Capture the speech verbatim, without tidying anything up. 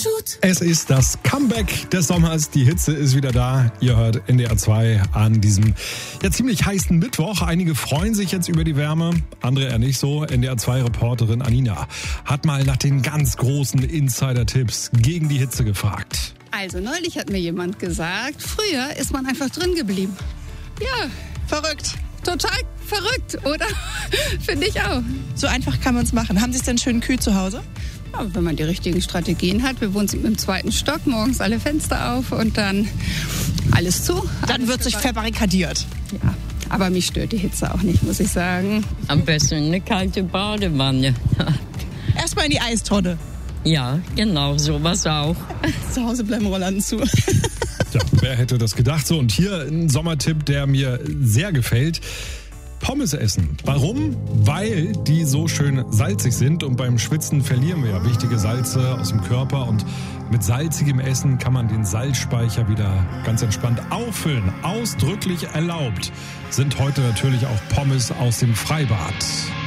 Es ist das Comeback des Sommers. Die Hitze ist wieder da. Ihr hört N D R zwei an diesem ja ziemlich heißen Mittwoch. Einige freuen sich jetzt über die Wärme, andere eher nicht so. N D R zwei Reporterin Anina hat mal nach den ganz großen Insider-Tipps gegen die Hitze gefragt. Also neulich hat mir jemand gesagt, früher ist man einfach drin geblieben. Ja, verrückt. Total verrückt, oder? Finde ich auch. So einfach kann man es machen. Haben Sie es denn schön kühl zu Hause? Ja, wenn man die richtigen Strategien hat. Wir wohnen im zweiten Stock, morgens alle Fenster auf und dann alles zu. Dann alles wird sich verbarrikadiert. Ja, aber mich stört die Hitze auch nicht, muss ich sagen. Am besten eine kalte Badewanne. Erstmal in die Eistonne. Ja, genau, sowas auch. Zu Hause bleiben Rollladen zu. Ja, wer hätte das gedacht? So, und hier ein Sommertipp, der mir sehr gefällt. Pommes essen. Warum? Weil die so schön salzig sind und beim Schwitzen verlieren wir ja wichtige Salze aus dem Körper und mit salzigem Essen kann man den Salzspeicher wieder ganz entspannt auffüllen. Ausdrücklich erlaubt sind heute natürlich auch Pommes aus dem Freibad.